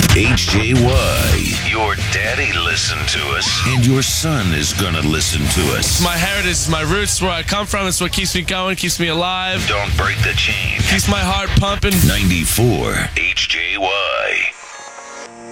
HJY. Your daddy listened to us, and your son is gonna listen to us. It's my heritage, it's my roots, where I come from. It's what keeps me going, keeps me alive. Don't break the chain. Keeps my heart pumping. 94 HJY.